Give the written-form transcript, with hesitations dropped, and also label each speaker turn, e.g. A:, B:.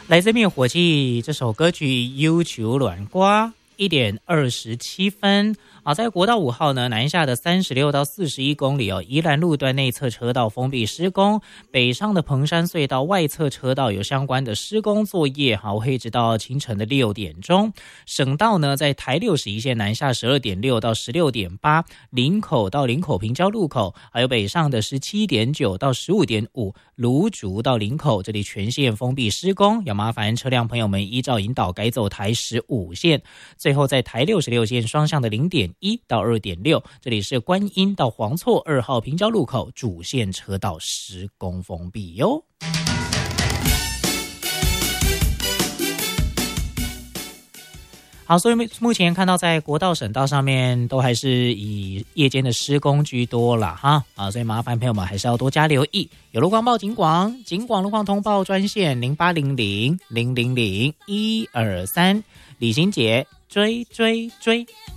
A: 来自灭火器这首歌曲《忧愁软瓜》1点27分。在国道5号呢，南下的36到41公里宜兰路段内侧车道封闭施工，北上的彭山隧道外侧车道有相关的施工作业，会一直到清晨的6点钟。省道呢，在台61线南下12.6到16.8，林口到林口平交路口，还有北上的17.9到15.5，芦竹到林口，这里全线封闭施工，要麻烦车辆朋友们依照引导改走台15线。最后在台66线双向的0.1到2.6，这里是观音到黄厝2号平交路口主线车道施工封闭哟。好，所以目前看到在国道省道上面都还是以夜间的施工居多啦哈所以麻烦朋友们还是要多加留意。有路况报警广路况通报专线0800 000 123，李心洁追追追。